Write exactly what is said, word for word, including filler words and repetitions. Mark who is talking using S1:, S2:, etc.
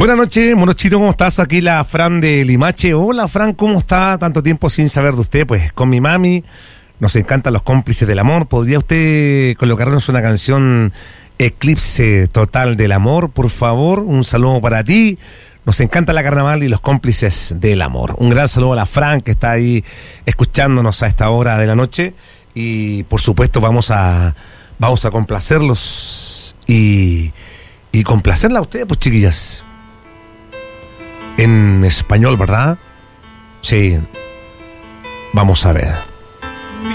S1: Buenas noches, Monochito, ¿cómo estás? Aquí la Fran de Limache. Hola, Fran, ¿cómo está? Tanto tiempo sin saber de usted. Pues con mi mami nos encantan los cómplices del amor. ¿Podría usted colocarnos una canción Eclipse Total del Amor, por favor? Un saludo para ti. Nos encanta la carnaval y los cómplices del amor. Un gran saludo a la Fran, que está ahí escuchándonos a esta hora de la noche. Y por supuesto vamos a vamos a complacerlos y, y complacerla a ustedes, pues, chiquillas. En español, ¿verdad? Sí. Vamos a ver.